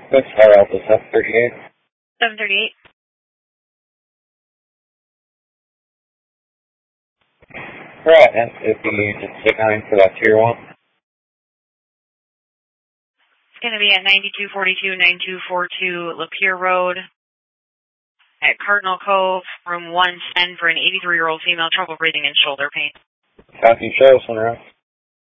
This High Alpha 738. 738. Right, and if you just take 9 for that tier 1. It's going to be at 9242-9242 Lapeer Road at Cardinal Cove, room 110 for an 83-year-old female, trouble breathing and shoulder pain. Copy, show us when we're out.